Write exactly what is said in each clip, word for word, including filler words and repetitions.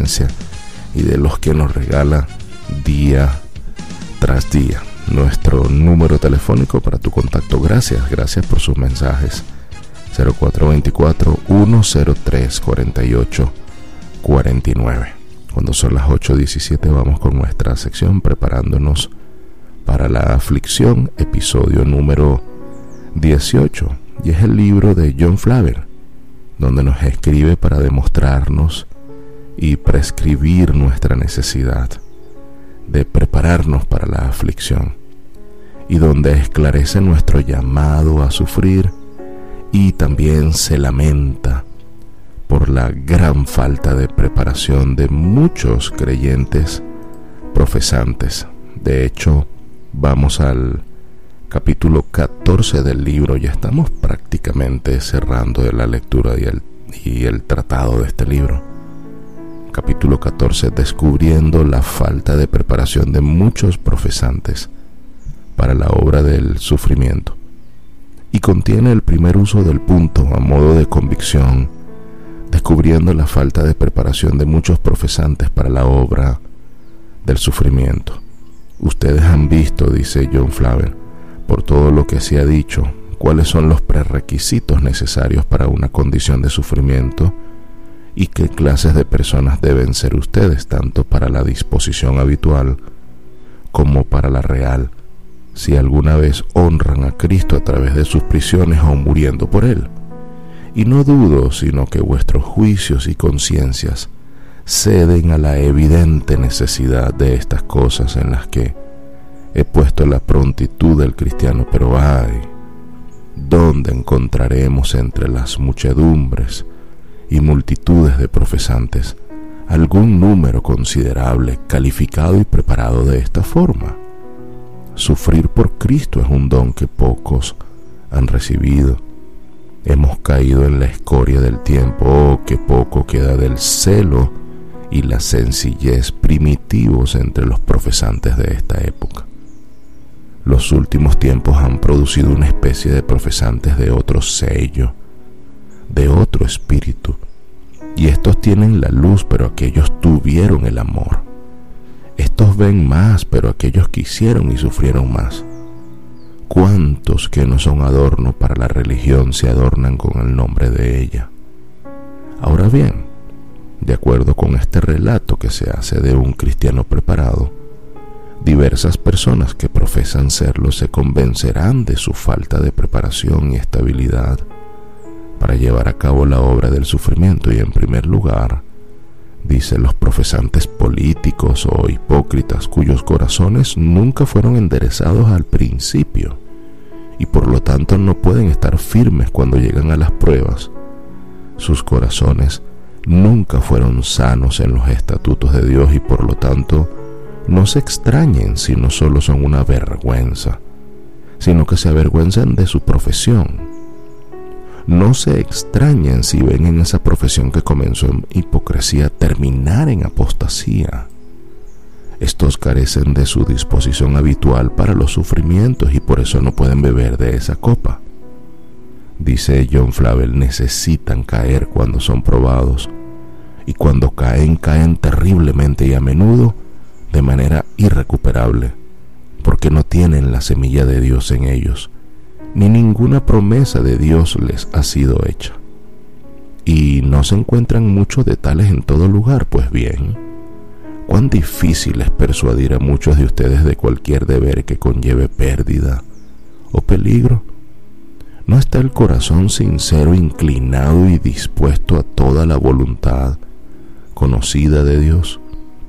paciencia y de los que nos regala día tras día. Nuestro número telefónico para tu contacto. Gracias, gracias por sus mensajes. cero cuatro dos cuatro, uno cero tres, cuatro ocho cuatro nueve. Cuando son las ocho diecisiete vamos con nuestra sección Preparándonos para la Aflicción, episodio número dieciocho. Y es el libro de John Flavel, donde nos escribe para demostrarnos y prescribir nuestra necesidad de prepararnos para la aflicción, y donde esclarece nuestro llamado a sufrir y también se lamenta por la gran falta de preparación de muchos creyentes profesantes. De hecho, vamos al capítulo catorce del libro. Ya estamos prácticamente cerrando la lectura y el, y el tratado de este libro. Capítulo catorce, descubriendo la falta de preparación de muchos profesantes para la obra del sufrimiento. Y contiene el primer uso del punto a modo de convicción, descubriendo la falta de preparación de muchos profesantes para la obra del sufrimiento. Ustedes han visto, dice John Flavel, por todo lo que se ha dicho, cuáles son los prerequisitos necesarios para una condición de sufrimiento y qué clases de personas deben ser ustedes, tanto para la disposición habitual como para la real, si alguna vez honran a Cristo a través de sus prisiones o muriendo por Él. Y no dudo sino que vuestros juicios y conciencias ceden a la evidente necesidad de estas cosas en las que he puesto la prontitud del cristiano. Pero ay, ¿dónde encontraremos entre las muchedumbres y multitudes de profesantes algún número considerable calificado y preparado de esta forma? Sufrir por Cristo es un don que pocos han recibido. Hemos caído en la escoria del tiempo. Oh, que poco queda del celo y la sencillez primitivos entre los profesantes de esta época. Los últimos tiempos han producido una especie de profesantes de otro sello, de otro espíritu, y estos tienen la luz, pero aquellos tuvieron el amor. Estos ven más, pero aquellos quisieron y sufrieron más. ¿Cuántos que no son adorno para la religión se adornan con el nombre de ella? Ahora bien, de acuerdo con este relato que se hace de un cristiano preparado, diversas personas que profesan serlo se convencerán de su falta de preparación y estabilidad para llevar a cabo la obra del sufrimiento. Y en primer lugar, dicen los profesantes políticos o hipócritas cuyos corazones nunca fueron enderezados al principio y por lo tanto no pueden estar firmes cuando llegan a las pruebas. Sus corazones nunca fueron sanos en los estatutos de Dios y por lo tanto no se extrañen si no solo son una vergüenza, sino que se avergüenzan de su profesión. No se extrañen si ven en esa profesión que comenzó en hipocresía terminar en apostasía. Estos carecen de su disposición habitual para los sufrimientos y por eso no pueden beber de esa copa. Dice John Flavel, necesitan caer cuando son probados, y cuando caen, caen terriblemente y a menudo de manera irrecuperable, porque no tienen la semilla de Dios en ellos, ni ninguna promesa de Dios les ha sido hecha. Y no se encuentran muchos de tales en todo lugar. Pues bien, cuán difícil es persuadir a muchos de ustedes de cualquier deber que conlleve pérdida o peligro. ¿No está el corazón sincero, inclinado y dispuesto a toda la voluntad conocida de Dios?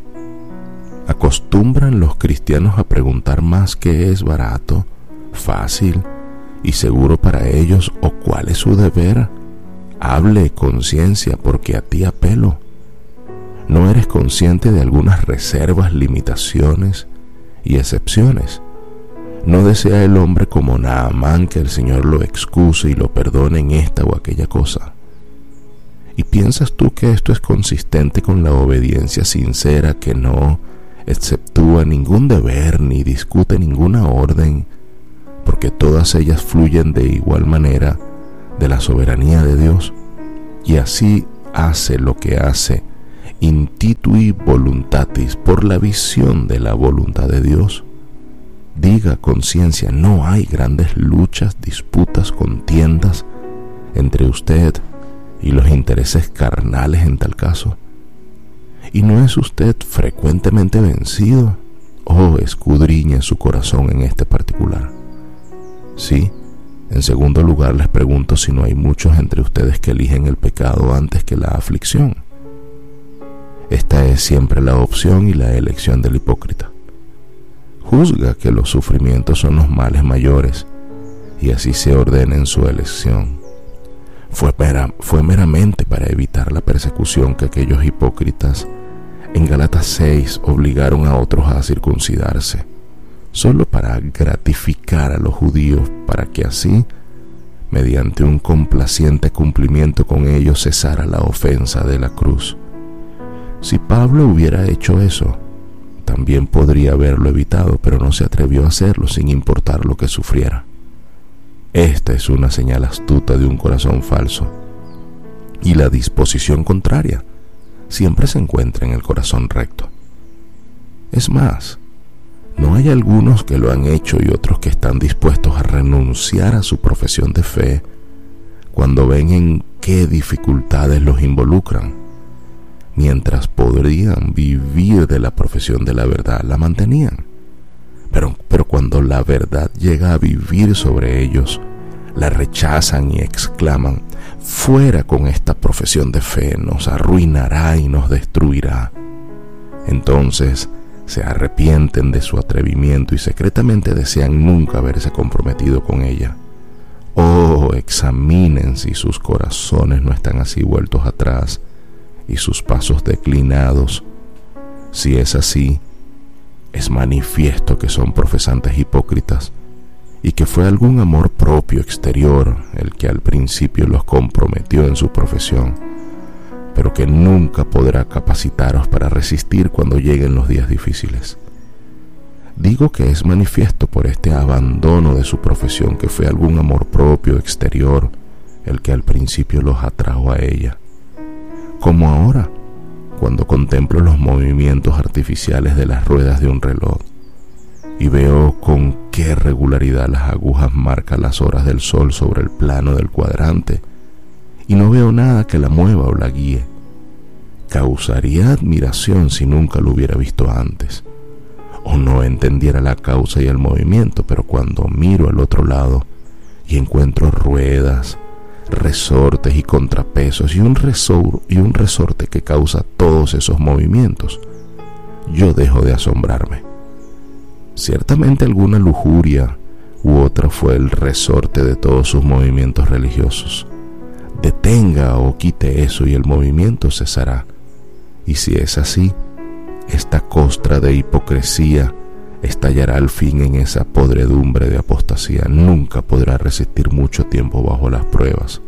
¿Acostumbran los cristianos a preguntar más qué es barato, fácil y seguro para ellos o cuál es su deber? Hable, conciencia, porque a ti apelo. ¿No eres consciente de algunas reservas, limitaciones y excepciones? ¿No desea el hombre como Naamán que el Señor lo excuse y lo perdone en esta o aquella cosa? ¿Y piensas tú que esto es consistente con la obediencia sincera que no exceptúa ningún deber ni discute ninguna orden, porque todas ellas fluyen de igual manera de la soberanía de Dios? Y así hace lo que hace intitui voluntatis, por la visión de la voluntad de Dios. Diga con ciencia, no hay grandes luchas, disputas, contiendas entre usted y los intereses carnales en tal caso. ¿Y no es usted frecuentemente vencido? Oh, escudriñe su corazón en este particular. Sí. En segundo lugar, les pregunto si no hay muchos entre ustedes que eligen el pecado antes que la aflicción. Esta es siempre la opción y la elección del hipócrita. Juzga que los sufrimientos son los males mayores y así se ordena en su elección. Fue, mera, fue meramente para evitar la persecución que aquellos hipócritas en Gálatas seis obligaron a otros a circuncidarse, solo para gratificar a los judíos, para que así, mediante un complaciente cumplimiento con ellos, cesara la ofensa de la cruz. Si Pablo hubiera hecho eso, también podría haberlo evitado, pero no se atrevió a hacerlo sin importar lo que sufriera. Esta es una señal astuta de un corazón falso, y la disposición contraria siempre se encuentra en el corazón recto. Es más, ¿no hay algunos que lo han hecho y otros que están dispuestos a renunciar a su profesión de fe cuando ven en qué dificultades los involucran, mientras podrían vivir de la profesión de la verdad, la mantenían? Pero, pero cuando la verdad llega a vivir sobre ellos, la rechazan y exclaman: fuera con esta profesión de fe, nos arruinará y nos destruirá. Entonces se arrepienten de su atrevimiento y secretamente desean nunca haberse comprometido con ella. Oh, examinen si sus corazones no están así vueltos atrás y sus pasos declinados. Si es así, es manifiesto que son profesantes hipócritas y que fue algún amor propio exterior el que al principio los comprometió en su profesión, pero que nunca podrá capacitaros para resistir cuando lleguen los días difíciles. Digo que es manifiesto por este abandono de su profesión que fue algún amor propio exterior el que al principio los atrajo a ella, como ahora, cuando contemplo los movimientos artificiales de las ruedas de un reloj y veo con qué regularidad las agujas marcan las horas del sol sobre el plano del cuadrante y no veo nada que la mueva o la guíe. Causaría admiración si nunca lo hubiera visto antes o no entendiera la causa y el movimiento, pero cuando miro al otro lado y encuentro ruedas, resortes y contrapesos y un, resor, y un resorte que causa todos esos movimientos, yo dejo de asombrarme. Ciertamente alguna lujuria u otra fue el resorte de todos sus movimientos religiosos. Detenga o quite eso y el movimiento cesará. Y si es así, esta costra de hipocresía estallará al fin en esa podredumbre de apostasía. Nunca podrá resistir mucho tiempo bajo las pruebas.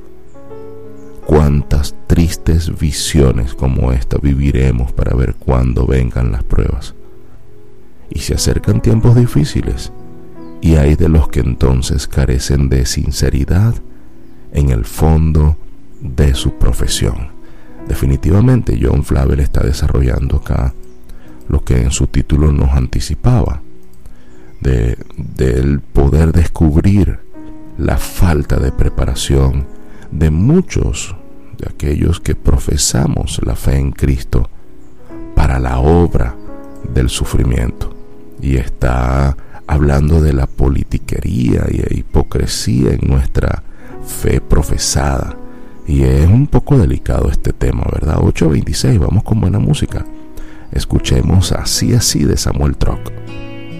Cuántas tristes visiones como esta viviremos para ver cuándo vengan las pruebas. Y se acercan tiempos difíciles, y hay de los que entonces carecen de sinceridad en el fondo de su profesión. Definitivamente John Flavel está desarrollando acá lo que en su título nos anticipaba, de, del poder descubrir la falta de preparación de muchos de aquellos que profesamos la fe en Cristo para la obra del sufrimiento. Y está hablando de la politiquería y la hipocresía en nuestra fe profesada. Y es un poco delicado este tema, ¿verdad? ocho veintiséis, vamos con buena música. Escuchemos Así Así de Samuel Trock.